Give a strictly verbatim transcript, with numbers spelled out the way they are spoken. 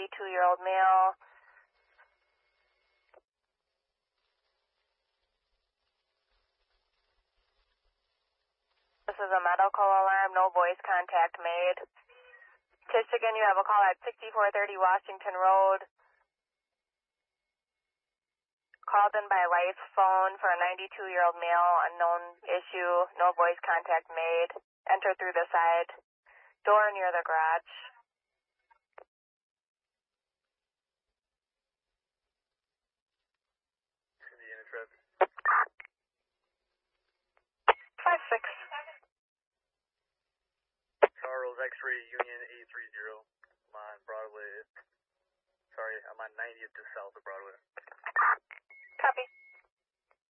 ninety-two-year-old male. This is a medical alarm, no voice contact made. Michigan, you have a call at sixty-four thirty Washington Road. Called in by life phone for a ninety-two-year-old male, unknown issue, no voice contact made. Enter through the side door near the garage. five six. Charles X-ray Union eight three zero. I'm on Broadway. Sorry, I'm on ninetieth to south of Broadway. Copy.